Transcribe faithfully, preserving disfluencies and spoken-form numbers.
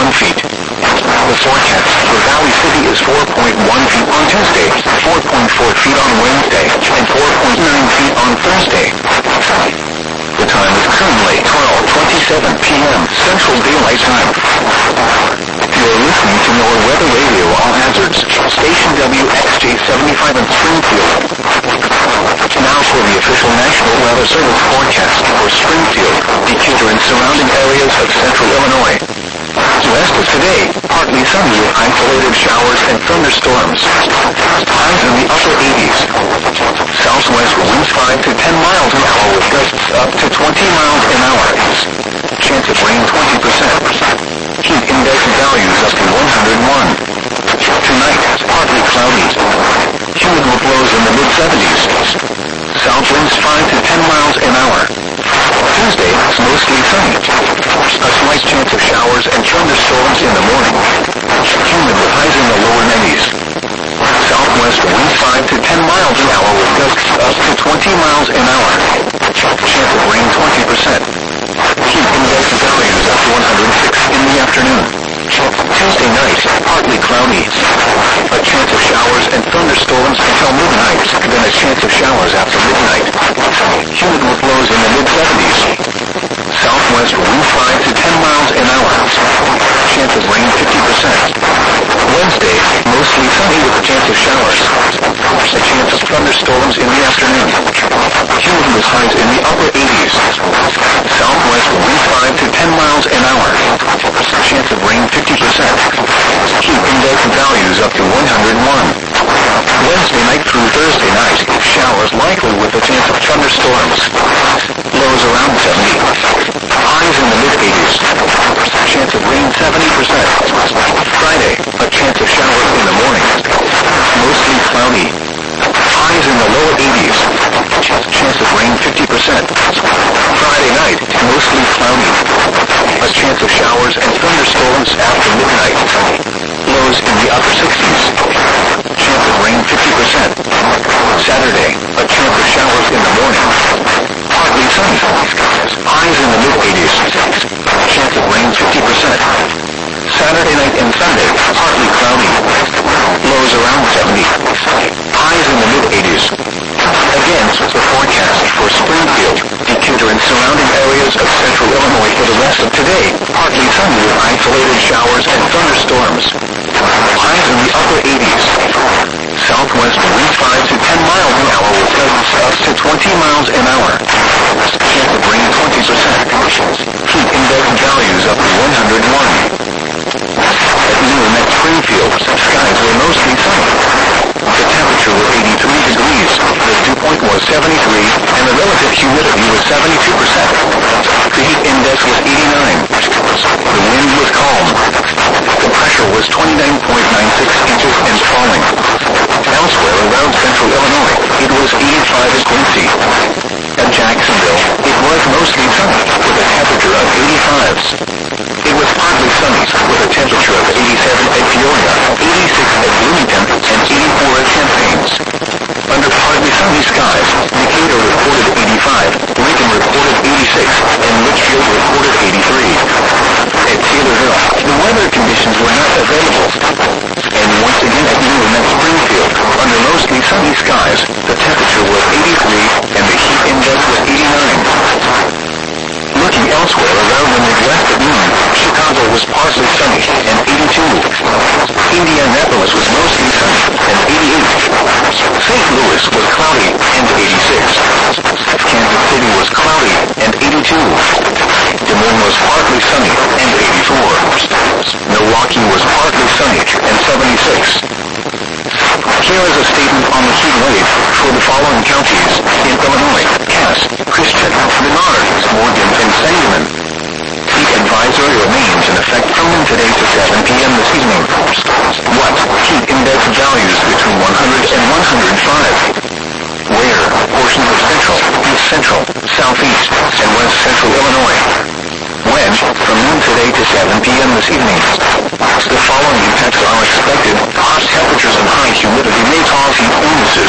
one feet. The forecast for Valley City is four point one feet on Tuesday, four point four feet on Wednesday, and four point nine feet on Thursday. The time is currently twelve twenty-seven p m Central Daylight Time. You're listening to NOAA Weather Radio All Hazards, Station W X J seventy-five in Springfield. Now for the official National Weather Service forecast for Springfield, Decatur, and surrounding areas of central Illinois. West of today, partly sunny with isolated showers and thunderstorms. Highs in the upper eighties. Southwest winds five to ten miles an hour with gusts up to twenty miles an hour. Chance of rain twenty percent. Heat index values up to one hundred one. Tonight, partly cloudy. Humid with lows in the mid seventies. South winds five to ten miles an hour. Tuesday, mostly sunny. A slight chance of showers and thunderstorms in the morning. Humid with highs in the lower nineties. Southwest winds five to ten miles an hour with gusts up to twenty miles an hour. Chance of rain twenty percent. Heat index values up to one hundred six in the afternoon. Tuesday night, partly cloudy. A chance of showers and thunderstorms until midnight, then a chance of showers after midnight. Humid with lows in the mid seventies. Southwest wind five to ten miles an hour. Chance of rain fifty percent. Wednesday, mostly sunny with a chance of showers. A chance of thunderstorms in the afternoon. Humid with highs in the upper eighties. Southwest wind five to ten miles an hour. Chance of rain fifty percent. Heat index values up to one hundred one. Wednesday night through Thursday night, showers likely with a chance of thunderstorms. Lows around seventy. Highs in the mid eighties. Chance of rain seventy percent. Friday, a chance of showers in the morning. Mostly cloudy. Highs in the lower eighties. Chance of rain fifty percent. Friday night, mostly cloudy. A chance of showers and thunderstorms after midnight. Lows in the upper sixties. Chance of rain fifty percent. Saturday, a chance of showers in the morning. Partly sunny. Highs in the mid eighties. Chance of rain fifty percent. Saturday night and Sunday, partly cloudy. Lows around seventy. Highs in the mid eighties. Again, the forecast for Springfield, Decatur, and surrounding areas of central Illinois for the rest of today. Partly sunny with isolated showers and thunderstorms. Highs in the upper eighties. Southwest winds five to ten miles an hour with gusts up to twenty miles an hour. Chance of rain twenty percent. Heat index values up to one hundred one. At noon at Springfield, skies were mostly sunny. The temperature was eighty-three degrees, the dew point was seventy-three, and the relative humidity was seventy-two percent. The heat index was eighty-nine. The wind was calm. The pressure was twenty-nine point nine six inches and falling. Elsewhere around central Illinois, it was eighty-five at Quincy. At Jacksonville, it was mostly sunny, with a temperature of eighty-fives. It was partly sunny, with a temperature of eighty-seven at Peoria, eighty-six at Bloomington, and eighty-four at Champaigns. Under partly sunny skies, Decatur reported eighty-five, Lincoln reported eighty-six, and Litchfield reported eighty-three. At Taylorville, the weather conditions were not available. And once again at noon at Springfield, under mostly sunny skies, the temperature was eighty-three, and the heat index was eighty-nine. Looking elsewhere around the Midwest at noon, Chicago was partly sunny and eighty-two. Indianapolis was mostly sunny and eighty-eight. Saint Louis was cloudy and eighty-six. Kansas City was cloudy and eighty-two. Des Moines was partly sunny and eighty-four. Milwaukee was partly sunny and seventy-six. Here is a statement on the heat wave for the following counties in Illinois: Cass, Christian, Menard, Morgan, and Sangamon. Heat advisory remains in effect from noon today to seven p m this evening. What? Heat index values between one hundred and one hundred five. Where? Portions of central, east central, southeast, and west central Illinois. When? From noon today to seven p m this evening. The following impacts are expected. Hot temperatures and high humidity may cause heat illnesses.